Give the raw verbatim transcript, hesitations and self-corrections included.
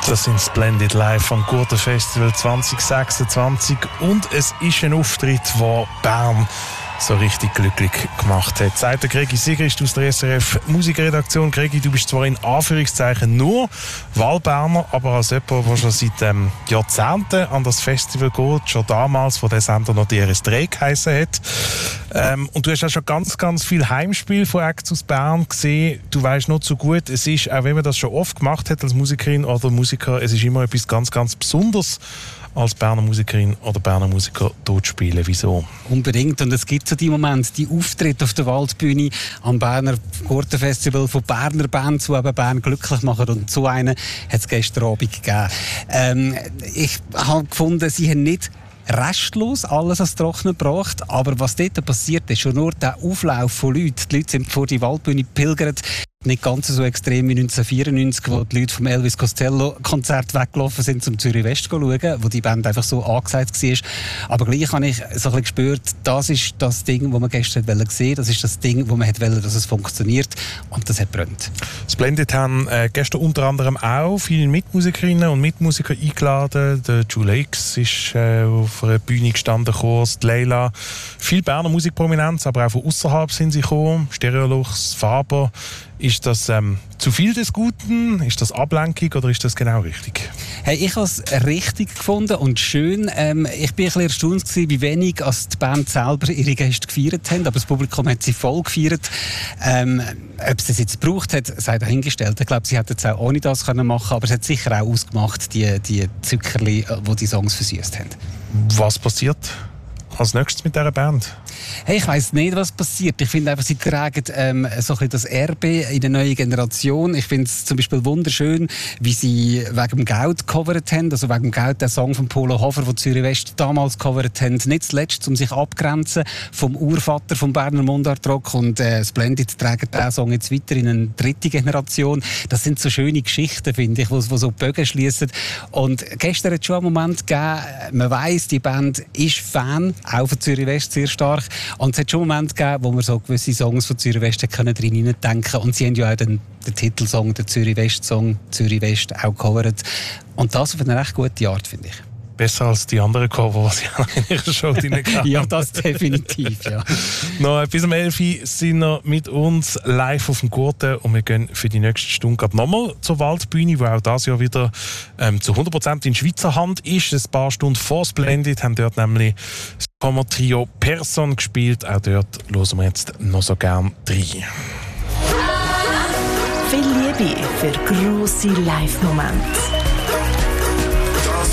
Das sind Splendid Live vom Gurtenfestival zwanzig sechsundzwanzig und es ist ein Auftritt, der Bern so richtig glücklich gemacht hat. Sagt der Gregi Sigrist aus der S R F Musikredaktion. Gregi, du bist zwar in Anführungszeichen nur Wahlberner, aber als jemand, der schon seit ähm, Jahrzehnten an das Festival geht, schon damals, wo der Sender noch D R S drei geheissen hat. Ähm, und du hast auch schon ganz, ganz viel Heimspiel von Acts aus Bern gesehen. Du weißt noch zu gut, es ist, auch wenn man das schon oft gemacht hat als Musikerin oder Musiker, es ist immer etwas ganz, ganz Besonderes, als Berner Musikerin oder Berner Musiker dort spielen. Wieso? Unbedingt. Und es gibt so die Momente, die Auftritte auf der Waldbühne am Berner Gurtenfestival von Berner Bands, die eben Bern glücklich machen. Und so einen hat es gestern Abend gegeben. Ähm, ich habe gefunden, sie haben nicht restlos alles ans Trockene gebracht, aber was dort passiert ist, schon nur der Auflauf von Leuten. Die Leute sind vor die Waldbühne gepilgert. Nicht ganz so extrem wie neunzehnhundertvierundneunzig, wo die Leute vom Elvis Costello-Konzert weggelaufen sind, zum Zürich West zu schauen, wo die Band einfach so angesagt war. Aber gleich habe ich so ein bisschen gespürt, das ist das Ding, das man gestern sehen wollte. Das ist das Ding, wo man wollte, dass es funktioniert. Und das hat brennt. Splendid haben äh, gestern unter anderem auch viele Mitmusikerinnen und Mitmusiker eingeladen. Der Jule X ist äh, auf einer Bühne gestanden, Kurs, die Leila. Viel Berner Musikprominenz, aber auch von außerhalb sind sie gekommen. Stereolux, Faber. Ist das ähm, zu viel des Guten? Ist das Ablenkung oder ist das genau richtig? Hey, ich habe es richtig gefunden und schön. Ähm, ich bin ein bisschen erstaunt gewesen, wie wenig als die Band selber ihre Gäste gefeiert haben, aber das Publikum hat sie voll gefeiert. Ähm, ob es das jetzt gebraucht hat, sei dahingestellt. Ich glaube, sie hätten es auch ohne das können machen, aber es hat sicher auch ausgemacht, die, die Zuckerli, die die Songs versüßt haben. Was passiert als nächstes mit dieser Band? Hey, ich weiss nicht, was passiert. Ich finde einfach, sie tragen ähm, so ein bisschen das Erbe in der neuen Generation. Ich finde es zum Beispiel wunderschön, wie sie wegen dem Geld gecovert haben. Also wegen dem Geld den Song von Polo Hofer, den Zürich West damals gecovert haben. Nicht zuletzt, um sich abgrenzen vom Urvater vom Berner Mundartrock. Und äh, Splendid tragen diesen Song jetzt weiter in eine dritte Generation. Das sind so schöne Geschichten, finde ich, die so Bögen schließen. Und gestern hat es schon einen Moment gegeben, man weiss, die Band ist Fan, auch von Zürich West sehr stark. Und es hat schon Momente gegeben, wo man so gewisse Songs von Zürich West drin denken. Und sie haben ja auch den, den Titelsong, den Zürich West Song, Zürich West auch gecovert. Und das auf eine recht gute Art, finde ich. Besser als die anderen Cover, die sie in ihrer Show drin hatten. Ja, das definitiv, ja. Noch bis um elf Uhr sind wir mit uns live auf dem Gurten und wir gehen für die nächste Stunde nochmal zur Waldbühne, die auch dieses Jahr wieder ähm, zu hundert Prozent in Schweizer Hand ist. Ein paar Stunden vor Splendid haben dort nämlich das Kammertrio Person gespielt. Auch dort hören wir jetzt noch so gern rein. Viel Liebe für grosse Live-Momente.